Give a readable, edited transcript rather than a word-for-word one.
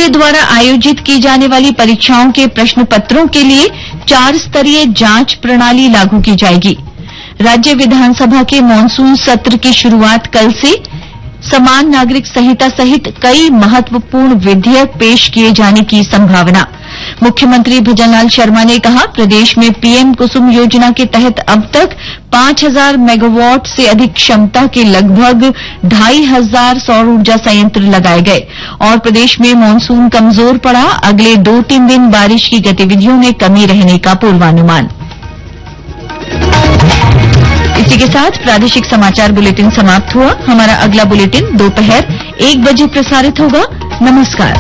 Railway द्वारा आयोजित की जाने वाली परीक्षाओं के प्रश्न पत्रों के लिए 4 स्तरीय जांच प्रणाली लागू की जाएगी। राज्य विधानसभा के मॉनसून सत्र की शुरुआत कल से समान नागरिक संहिता सहित कई महत्वपूर्ण विधेयक पेश किए जाने की संभावना। मुख्यमंत्री भजनलाल शर्मा ने कहा, प्रदेश में पीएम कुसुम योजना के तहत अब तक 5000 मेगावाट से अधिक क्षमता के लगभग 2500 सौर ऊर्जा संयंत्र लगाए गए और प्रदेश में मानसून कमजोर पड़ा। अगले 2-3 दिन बारिश की गतिविधियों में कमी रहने का पूर्वानुमान। इसी के साथ प्रादेशिक समाचार बुलेटिन समाप्त हुआ। हमारा अगला बुलेटिन दोपहर 1 बजे प्रसारित होगा। नमस्कार।